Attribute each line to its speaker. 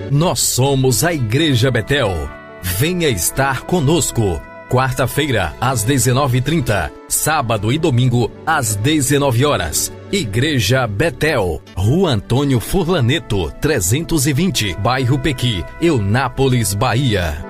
Speaker 1: Nós somos a Igreja Betel. Venha estar conosco. Quarta-feira, às 19h30. Sábado e domingo, às 19 horas. Igreja Betel, Rua Antônio Furlaneto, 320, Bairro Pequi, Eunápolis, Bahia.